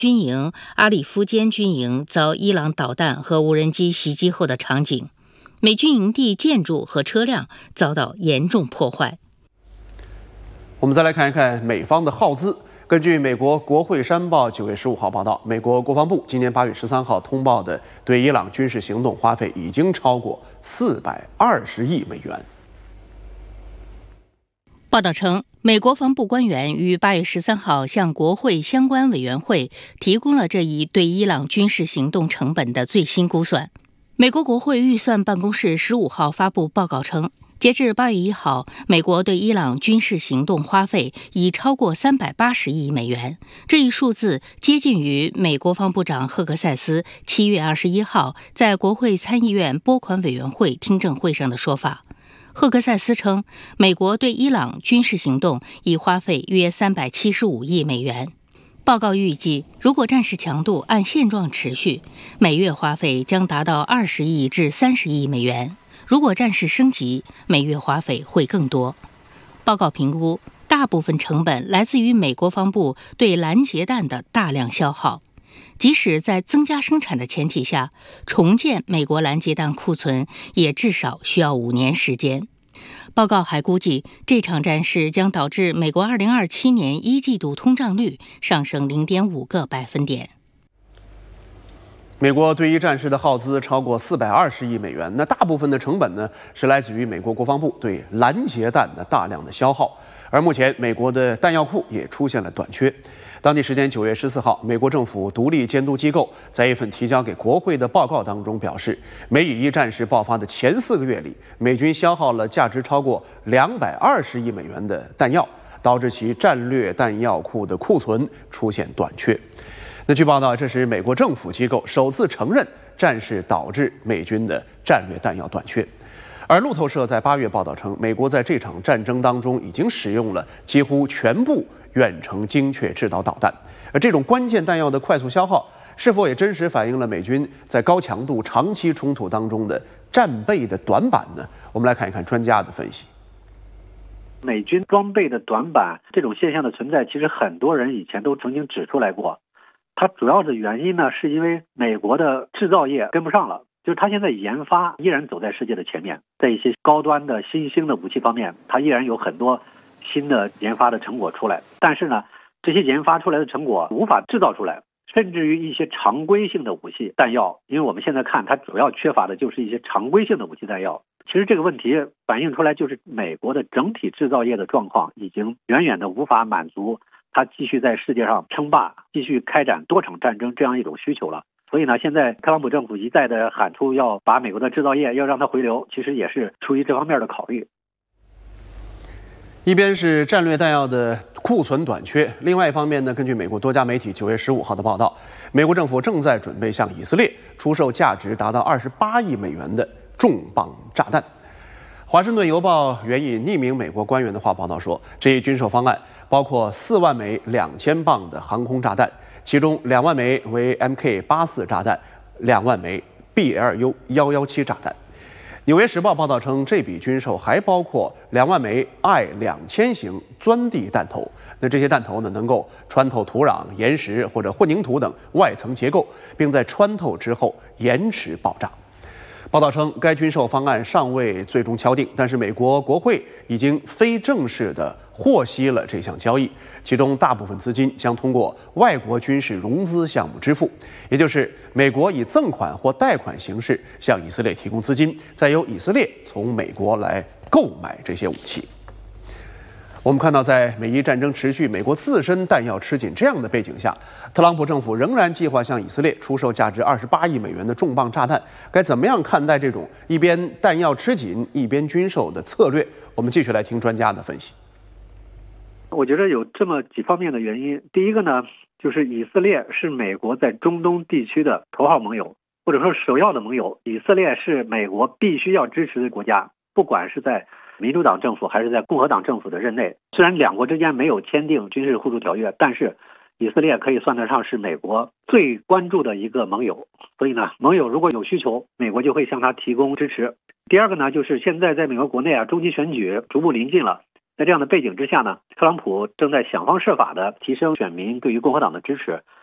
军营阿里夫坚军营遭伊朗导弹和无人机袭击后的场景，美军营地建筑和车辆遭到严重破坏。 我们再来看一看美方的耗资。根据美国国会山报9月15号报道，美国国防部今年8月13号通报的对伊朗军事行动花费已经超过420亿美元。 报道称，美国防部官员于8月13号向国会相关委员会提供了这一对伊朗军事行动成本的最新估算。美国国会预算办公室15号发布报告称，截至8月1号，美国对伊朗军事行动花费已超过380亿美元。这一数字接近于美国防部长赫克塞斯7月21号在国会参议院拨款委员会听证会上的说法。赫克塞斯称，美国对伊朗军事行动已花费约375亿美元。报告预计，如果战事强度按现状持续，每月花费将达到20亿至30亿美元。如果战事升级，每月花费会更多。报告评估，大部分成本来自于美国防部对拦截弹的大量消耗。即使在增加生产的前提下，重建美国拦截弹库存也至少需要5年时间。报告还估计，这场战事将导致美国2027年1季度通胀率上升0.5个百分点。 美国对伊战事的耗资超过420亿美元，那大部分的成本呢是来自于美国国防部对拦截弹的大量的消耗，而目前美国的弹药库也出现了短缺。当地时间9月14号，美国政府独立监督机构在一份提交给国会的报告当中表示，美以伊战事爆发的前4个月里，美军消耗了价值超过220亿美元的弹药，导致其战略弹药库的库存出现短缺。那据报道，这是美国政府机构首次承认战事导致美军的战略弹药短缺。而路透社在8月报道称，美国在这场战争当中已经使用了几乎全部远程精确制导导弹，而这种关键弹药的快速消耗，是否也真实反映了美军在高强度长期冲突当中的战备的短板呢？我们来看一看专家的分析。 美军装备的短板这种现象的存在，其实很多人以前都曾经指出来过。它主要的原因呢，是因为美国的制造业跟不上了，就是它现在研发依然走在世界的前面，在一些高端的新兴的武器方面，它依然有很多新的研发的成果出来，但是呢，这些研发出来的成果无法制造出来，甚至于一些常规性的武器弹药，因为我们现在看它主要缺乏的就是一些常规性的武器弹药。其实这个问题反映出来，就是美国的整体制造业的状况已经远远的无法满足它继续在世界上称霸、继续开展多场战争这样一种需求了。所以呢，现在特朗普政府一再的喊出要把美国的制造业要让它回流，其实也是出于这方面的考虑。 一边是战略弹药的库存短缺，另外一方面呢，根据美国多家媒体9月15号的报道，美国政府正在准备向以色列出售价值达到28亿美元的重磅炸弹。华盛顿邮报援引匿名美国官员的话报道说，这一军售方案包括4万枚2000磅的航空炸弹，其中2万枚为 MK84 炸弹，2万枚 BLU117 炸弹。纽约时报报道称，这笔军售还包括2万枚 I2000 型钻地弹头。那这些弹头呢，能够穿透土壤、岩石或者混凝土等外层结构，并在穿透之后延迟爆炸。报道称，该军售方案尚未最终敲定，但是美国国会已经非正式地获悉了这项交易，其中大部分资金将通过外国军事融资项目支付，也就是美国以赠款或贷款形式向以色列提供资金，再由以色列从美国来购买这些武器。我们看到，在美伊战争持续、美国自身弹药吃紧这样的背景下，特朗普政府仍然计划向以色列出售价值28亿美元的重磅炸弹。该怎么样看待这种一边弹药吃紧一边军售的策略？我们继续来听专家的分析。 我觉得有这么几方面的原因。第一个呢，就是以色列是美国在中东地区的头号盟友，或者说首要的盟友。以色列是美国必须要支持的国家，不管是在民主党政府还是在共和党政府的任内。虽然两国之间没有签订军事互助条约，但是以色列可以算得上是美国最关注的一个盟友。所以呢，盟友如果有需求，美国就会向他提供支持。第二个呢，就是现在在美国国内中期选举逐步临近了，在这样的背景之下呢，特朗普正在想方设法的提升选民对于共和党的支持。